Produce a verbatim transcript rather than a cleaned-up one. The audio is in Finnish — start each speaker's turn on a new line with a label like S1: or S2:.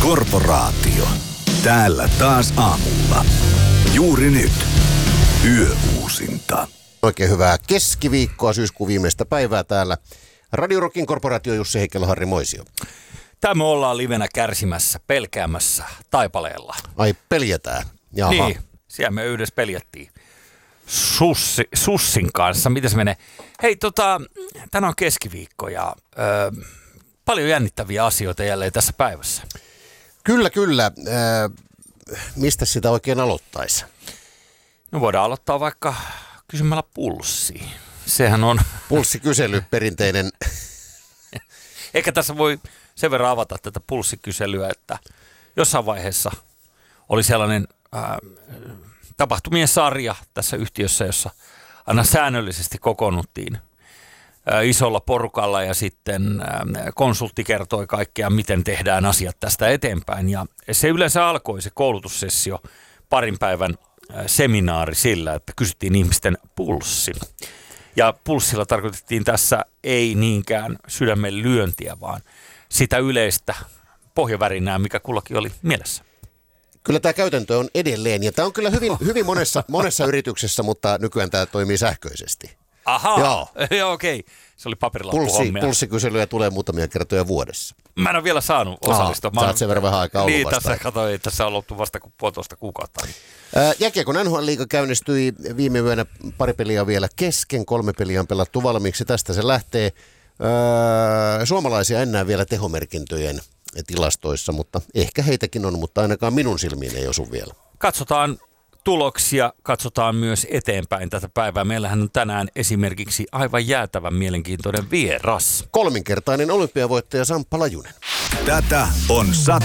S1: Korporaatio. Täällä taas aamulla. Juuri nyt. Yöuusinta.
S2: Oikein hyvää keskiviikkoa, syyskuun viimeistä päivää täällä. Radio Rockin korporaatio Jussi Heikkilä, Harri Moisio.
S3: Tämä me ollaan livenä kärsimässä, pelkäämässä Taipaleella.
S2: Ai peljätään. Jaha.
S3: Niin, siellä me yhdessä peljättiin. Sussi, Sussin kanssa, miten se menee? Hei, tota, tänään on keskiviikko ja ö, paljon jännittäviä asioita jälleen tässä päivässä.
S2: Kyllä, kyllä. Äh, mistä sitä oikein aloittaisi?
S3: No voidaan aloittaa vaikka kysymällä pulssia. Sehän on...
S2: Pulssikysely, perinteinen.
S3: Ehkä tässä voi sen verran avata tätä pulssikyselyä, että jossain vaiheessa oli sellainen ää, tapahtumien sarja tässä yhtiössä, jossa aina säännöllisesti kokoonnuttiin ää, isolla porukalla ja sitten ää, konsultti kertoi kaikkea, miten tehdään asiat tästä eteenpäin. Ja se yleensä alkoi se koulutussessio parin päivän ää, seminaari sillä, että kysyttiin ihmisten pulssi. Ja pulssilla tarkoitettiin tässä ei niinkään sydämen lyöntiä, vaan sitä yleistä pohjavärinää, mikä kullakin oli mielessä.
S2: Kyllä tämä käytäntö on edelleen, ja tämä on kyllä hyvin, hyvin monessa, monessa yrityksessä, mutta nykyään tämä toimii sähköisesti.
S3: Ahaa,
S2: Joo.
S3: joo okei. Se oli paperilappu
S2: Pulssi,
S3: hommia.
S2: Pulssikyselyjä tulee muutamia kertoja vuodessa.
S3: Mä en ole vielä saanut osallistua.
S2: Sä oot sen verran vähän aikaa ollut
S3: Niin,
S2: vasta.
S3: tässä katsoin, että tässä on ollut vasta kuin puolitoista kuukautta.
S2: Jääkiekon N H L-liiga käynnistyi viime yönä, pari peliä vielä kesken, kolme peliä on pelattu valmiiksi, tästä se lähtee. Öö, suomalaisia en näe vielä tehomerkintöjen tilastoissa, mutta ehkä heitäkin on, mutta ainakaan minun silmiin ei osu vielä.
S3: Katsotaan tuloksia, katsotaan myös eteenpäin tätä päivää. Meillähän on tänään esimerkiksi aivan jäätävän mielenkiintoinen vieras.
S2: Kolminkertainen olympiavoittaja Samppa Lajunen.
S1: Tätä on sata